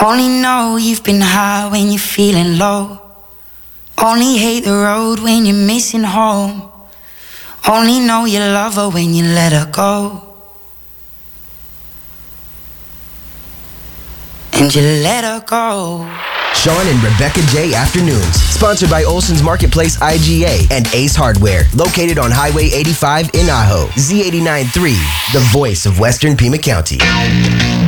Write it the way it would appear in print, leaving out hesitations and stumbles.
Only know you've been high when you're feeling low. Only hate the road when you're missing home. Only know you love her when you let her go. And you let her go. Sean and Rebecca J Afternoons. Sponsored by Olson's Marketplace IGA and Ace Hardware. Located on Highway 85 in Ajo. Z89.3, the voice of Western Pima County.